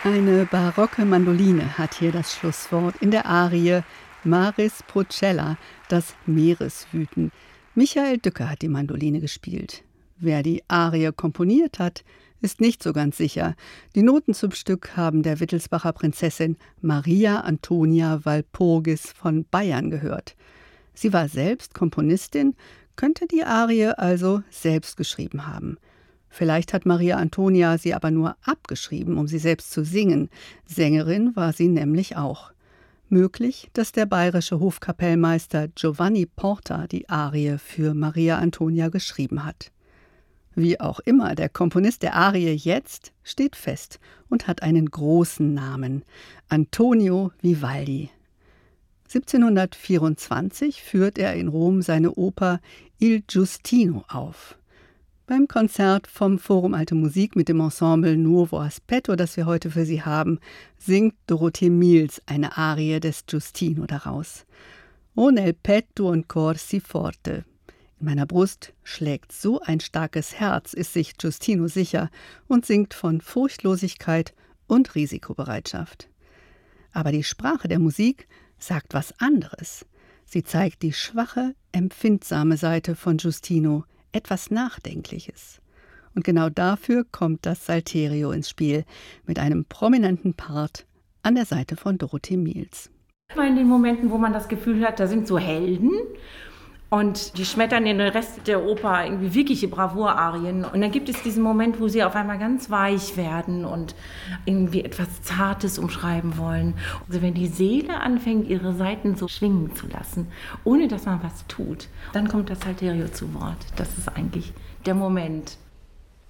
Eine barocke Mandoline hat hier das Schlusswort in der Arie Maris Procella, das Meereswüten. Michael Dücke hat die Mandoline gespielt. Wer die Arie komponiert hat, ist nicht so ganz sicher. Die Noten zum Stück haben der Wittelsbacher Prinzessin Maria Antonia Walpurgis von Bayern gehört. Sie war selbst Komponistin, könnte die Arie also selbst geschrieben haben. Vielleicht hat Maria Antonia sie aber nur abgeschrieben, um sie selbst zu singen. Sängerin war sie nämlich auch. Möglich, dass der bayerische Hofkapellmeister Giovanni Porta die Arie für Maria Antonia geschrieben hat. Wie auch immer, der Komponist der Arie jetzt steht fest und hat einen großen Namen: Antonio Vivaldi. 1724 führt er in Rom seine Oper Il Giustino auf. Beim Konzert vom Forum Alte Musik mit dem Ensemble Nuovo Aspetto, das wir heute für Sie haben, singt Dorothee Miels eine Arie des Giustino daraus. O nel petto un cor si forte. In meiner Brust schlägt so ein starkes Herz, ist sich Giustino sicher und singt von Furchtlosigkeit und Risikobereitschaft. Aber die Sprache der Musik sagt was anderes. Sie zeigt die schwache, empfindsame Seite von Giustino, etwas Nachdenkliches. Und genau dafür kommt das Salterio ins Spiel, mit einem prominenten Part an der Seite von Dorothee Miels. In den Momenten, wo man das Gefühl hat, da sind so Helden und die schmettern den Rest der Oper irgendwie wirkliche Bravour-Arien. Und dann gibt es diesen Moment, wo sie auf einmal ganz weich werden und irgendwie etwas Zartes umschreiben wollen. Also wenn die Seele anfängt, ihre Saiten so schwingen zu lassen, ohne dass man was tut, dann kommt das Salterio zu Wort. Das ist eigentlich der Moment.